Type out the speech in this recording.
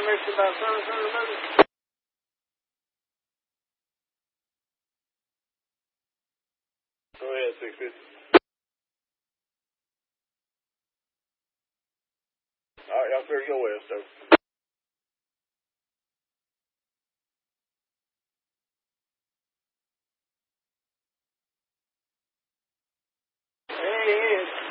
information about service under movie? Go ahead, 650. All right, y'all clear to go west, sir. There he is.